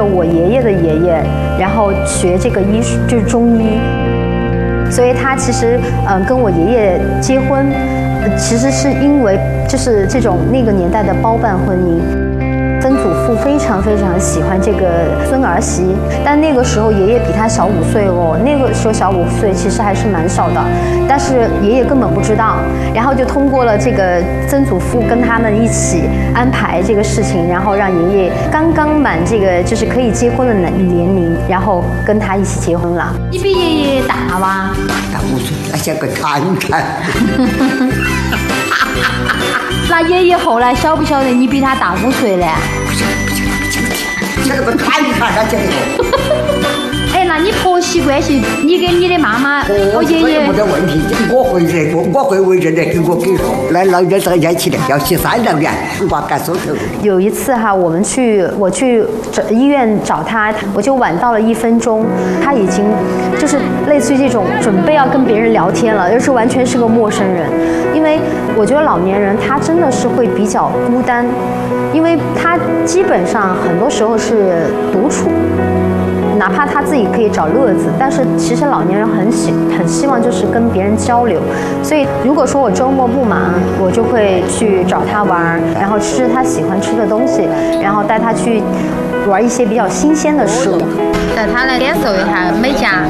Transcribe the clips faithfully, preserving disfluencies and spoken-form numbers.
我爷爷的爷爷，然后学这个医术，就是中医。所以他其实嗯、呃、跟我爷爷结婚，其实是因为就是这种那个年代的包办婚姻。曾祖父非常非常喜欢这个孙儿媳，但那个时候爷爷比他小五岁哦，那个时候小五岁其实还是蛮少的，但是爷爷根本不知道，然后就通过了这个曾祖父跟他们一起安排这个事情，然后让爷爷刚刚满这个就是可以结婚的年龄，然后跟他一起结婚了。 你比爷爷大哇？ 大五岁，那像个摊摊。 那爷爷后来晓不晓得你比他大五岁呢？ 不晓得，不晓得，不晓得，像个摊摊他讲的。 哎，那你婆媳关系，你跟你的妈妈和爷爷没得问题，我会认，我我会为人的，跟我跟说，那老人在一起的，要去三两年，我敢说头。 有一次哈，我们去，我去找医院找他，我就晚到了一分钟，他已经就是类似于这种准备要跟别人聊天了，就是完全是个陌生人。因为我觉得老年人他真的是会比较孤单，因为他基本上很多时候是独处。哪怕他自己可以找乐子，但是其实老年人很喜很希望就是跟别人交流，所以如果说我周末不忙，我就会去找他玩，然后吃他喜欢吃的东西，然后带他去玩一些比较新鲜的事物， 带他来感受一下美甲。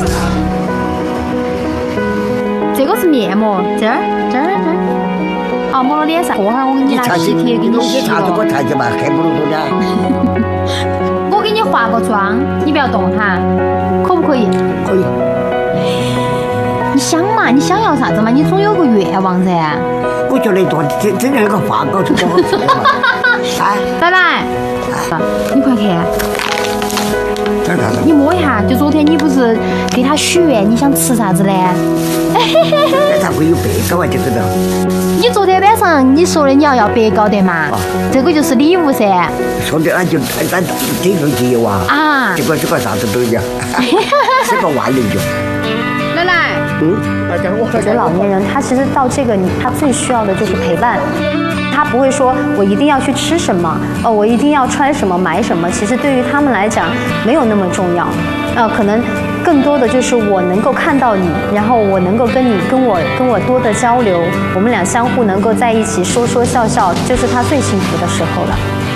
这个是面膜，这儿这儿这儿，好抹到脸上，过会儿我给你拿洗贴给你洗了。 我看见嘛，黑不隆咚的。 我给你化个妆，你不要动哈，可不可以？ 可以。 你想嘛，你想要啥子嘛？你总有个愿望噻。 我觉得多真真的那个化膏就多好吃嘛。哎， 奶奶，你快看。 这干啥？ 你摸一下，就昨天你不是给他许愿，你想吃啥子呢？ 那咋会有白膏啊？这个的。 你昨天晚上你说的你要要白膏的嘛？哦、这个就是礼物噻。 说的俺就咱这种机油啊。啊。这个这个啥子都有，是个万能油。 奶奶。 嗯。 我觉得老年人他其实到这个你他最需要的就是陪伴。他不会说我一定要去吃什么，哦，我一定要穿什么买什么，其实对于他们来讲没有那么重要，呃，可能更多的就是我能够看到你，然后我能够跟你跟我跟我多的交流，我们俩相互能够在一起说说笑笑，就是他最幸福的时候了。